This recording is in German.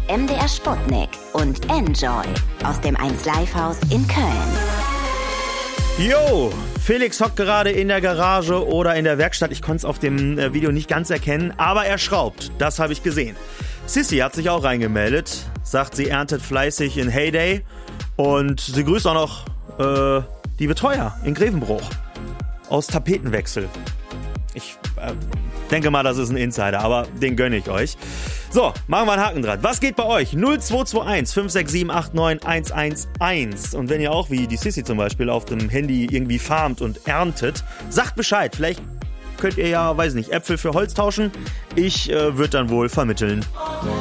MDR Sputnik und Enjoy aus dem 1Live-Haus in Köln. Jo, Felix hockt gerade in der Garage oder in der Werkstatt. Ich konnte es auf dem Video nicht ganz erkennen, aber er schraubt. Das habe ich gesehen. Sissy hat sich auch reingemeldet, sagt, sie erntet fleißig in Heyday und sie grüßt auch noch die Betreuer in Grevenbruch aus Tapetenwechsel. Ich denke mal, das ist ein Insider, aber den gönne ich euch. So, machen wir einen Haken dran. Was geht bei euch? 0221 567 89 111. Und wenn ihr auch wie die Sissy zum Beispiel auf dem Handy irgendwie farmt und erntet, sagt Bescheid. Vielleicht könnt ihr ja, weiß nicht, Äpfel für Holz tauschen. Ich würde dann wohl vermitteln.